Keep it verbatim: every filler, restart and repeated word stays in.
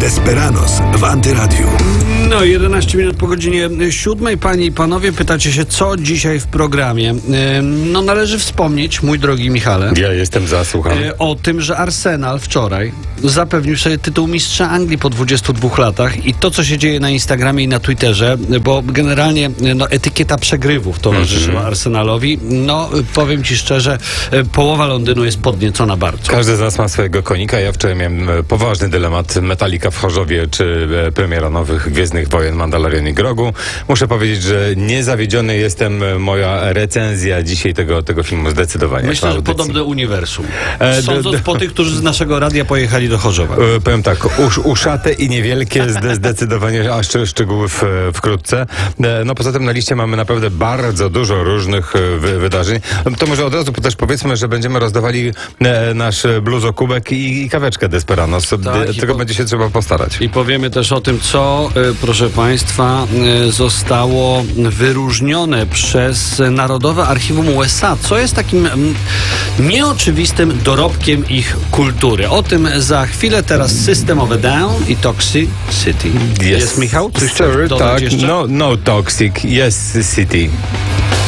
Desperados w Antyradiu. No, jedenaście minut po godzinie siódmej. Panie i panowie, pytacie się, co dzisiaj w programie. No, należy wspomnieć, mój drogi Michale, Ja jestem za, słucham. o tym, że Arsenal wczoraj zapewnił sobie tytuł mistrza Anglii po dwudziestu dwóch latach i to, co się dzieje na Instagramie i na Twitterze, bo generalnie no, etykieta przegrywów towarzyszyła mm-hmm. Arsenalowi. No, powiem ci szczerze, połowa Londynu jest podniecona bardzo. Każdy z nas ma swojego konika. Ja wczoraj miałem poważny dylemat Metallica w Chorzowie czy premiera nowych Gwiezdnych Wojen Mandalorian i Grogu. Muszę powiedzieć, że niezawiedziony jestem. Moja recenzja dzisiaj tego, tego filmu zdecydowanie. Myślę, że podobne uniwersum. Sądząc po tych, którzy z naszego radia pojechali do Chorzowa. E, powiem tak, usz, uszate i niewielkie, zde, zdecydowanie, a szcz, szczegóły w, wkrótce. E, no poza tym na liście mamy naprawdę bardzo dużo różnych wy, wydarzeń. To może od razu też powiedzmy, że będziemy rozdawali e, nasz bluzokubek i, i kaweczkę Desperados. Tak, de, tego po... będzie się trzeba postarać. I powiemy też o tym, co, e, proszę Państwa, e, zostało wyróżnione przez Narodowe Archiwum U S A, co jest takim m, nieoczywistym dorobkiem ich kultury. O tym za chwilę. Teraz System of a Down i Toxicity. Yes. Jest Michał? Coś Sir, dodać tak. jeszcze? No, no toxic. Yes, City.